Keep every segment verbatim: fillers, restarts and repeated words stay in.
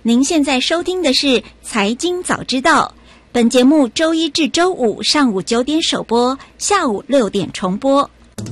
您现在收听的是《财经早知道》，本节目周一至周五上午九点首播，下午六点重播。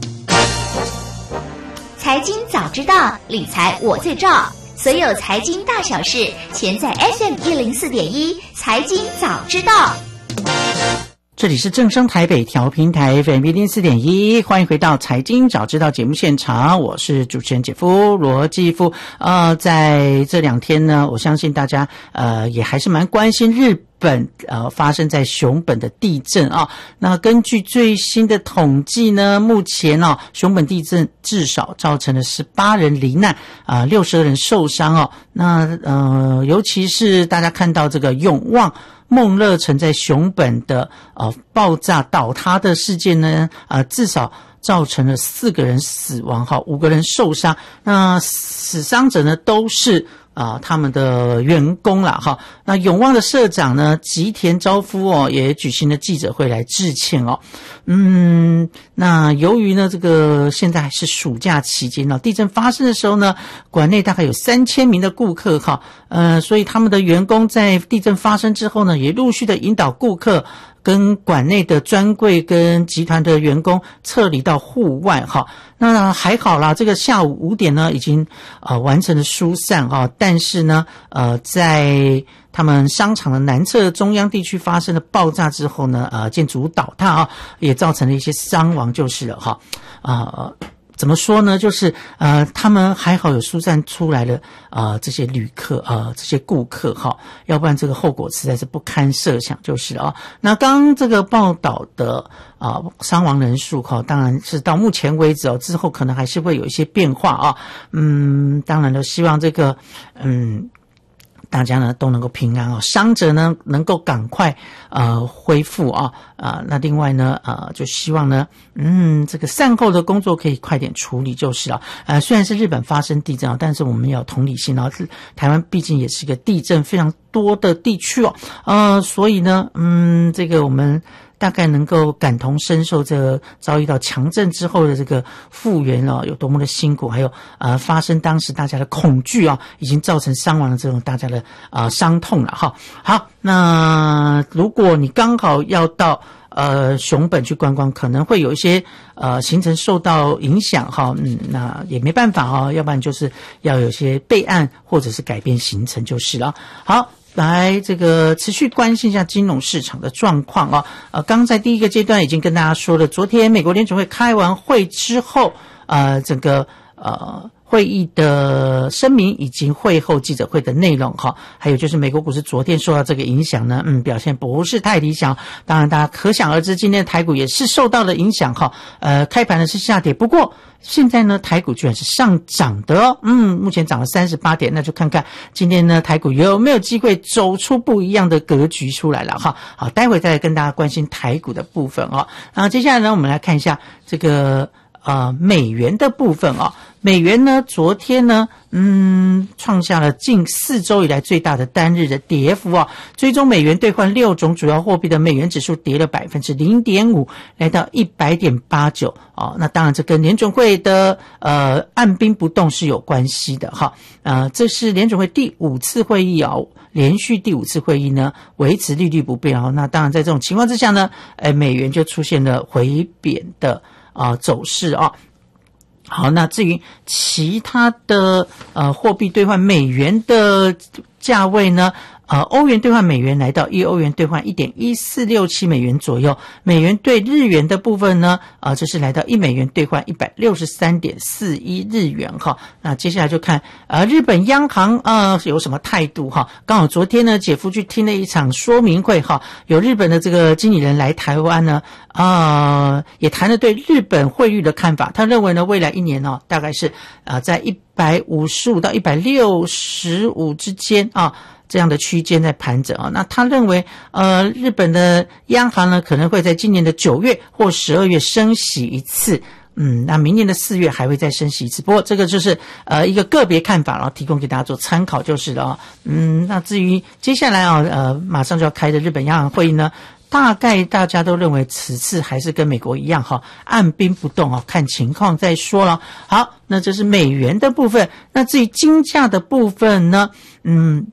财经早知道，理财我最照。所有财经大小事，全在 F M 一零四点一财经早知道。 这里是正声台北调频台 F M 一零四点一，欢迎回到财经早知道节目现场，我是主持人姐夫罗继夫。呃，在这两天呢，我相信大家呃也还是蛮关心日本呃发生在熊本的地震啊。那根据最新的统计呢，目前哦熊本地震至少造成了十八人罹难啊，六十二人受伤哦。那呃尤其是大家看到这个永旺梦乐城在熊本的呃爆炸倒塌的事件呢，呃至少造成了四个人死亡哈，五个人受伤。那死伤者呢都是啊、呃，他们的员工啦哈。那永旺的社长呢吉田昭夫哦也举行了记者会来致歉哦。嗯，那由于呢这个现在还是暑假期间哦，地震发生的时候呢，馆内大概有三千名的顾客哈，呃，所以他们的员工在地震发生之后呢，也陆续的引导顾客跟馆内的专柜跟集团的员工撤离到户外哈。那还好啦，这个下午五点呢已经呃完成了疏散啊，但是呢呃在他们商场的南侧中央地区发生了爆炸之后呢，呃建筑物倒塌啊，也造成了一些伤亡就是了哈。啊、呃怎么说呢，就是呃他们还好有疏散出来了呃这些旅客呃这些顾客哈，要不然这个后果实在是不堪设想就是了啊。那刚刚这个报道的啊、呃、伤亡人数哈，当然是到目前为止哦，之后可能还是会有一些变化啊。嗯，当然了，希望这个嗯大家呢都能够平安哦，伤者呢能够赶快呃恢复啊啊、呃，那另外呢呃就希望呢嗯这个善后的工作可以快点处理就是了。呃虽然是日本发生地震啊，但是我们要有同理心啊，台湾毕竟也是一个地震非常多的地区哦，呃所以呢嗯这个我们大概能够感同身受这个遭遇到强震之后的这个复原哦有多么的辛苦，还有呃发生当时大家的恐惧哦，已经造成伤亡的这种大家的呃伤痛了哈。好，那如果你刚好要到呃熊本去观光，可能会有一些呃行程受到影响哈，嗯，那也没办法哦，要不然就是要有些备案或者是改变行程就是了。好。来这个持续关心一下金融市场的状况啊，呃，刚在第一个阶段已经跟大家说了，昨天美国联准会开完会之后，呃，整个呃会议的声明以及会后记者会的内容哈，还有就是美国股市昨天受到这个影响呢，嗯，表现不是太理想。当然大家可想而知，今天的台股也是受到了影响哈，呃，开盘呢是下跌，不过现在呢台股居然是上涨的哦，嗯，目前涨了三十八点，那就看看今天呢台股有没有机会走出不一样的格局出来了哈。好，待会再来跟大家关心台股的部分哦。那接下来呢，我们来看一下这个呃美元的部分哦。美元呢昨天呢嗯创下了近四周以来最大的单日的跌幅哦，最终美元兑换六种主要货币的美元指数跌了 百分之零点五， 来到 一百点八九 哦。那当然这跟联准会的呃按兵不动是有关系的哈。呃这是联准会第五次会议哦，连续第五次会议呢维持利率不变哦。那当然在这种情况之下呢，呃美元就出现了回贬的啊、呃、走势啊、哦。好，那至于其他的呃货币兑换美元的价位呢，呃欧元兑换美元来到一欧元兑换 一点一四六七 美元左右，美元兑日元的部分呢呃这是来到一美元兑换 一百六十三点四一 日元哈。那接下来就看呃日本央行呃有什么态度哈。刚好昨天呢姐夫去听了一场说明会哈，有日本的这个经理人来台湾呢呃也谈了对日本汇率的看法。他认为呢未来一年哦大概是呃在一百五十五到一百六十五之间啊这样的区间在盘整啊。那他认为呃日本的央行呢可能会在今年的九月或十二月升息一次，嗯，那明年的四月还会再升息一次。不过这个就是呃一个个别看法，然后提供给大家做参考就是了啊。嗯，那至于接下来啊呃马上就要开的日本央行会议呢，大概大家都认为此次还是跟美国一样哈，按兵不动啊，看情况再说了。好，那这是美元的部分。那至于金价的部分呢，嗯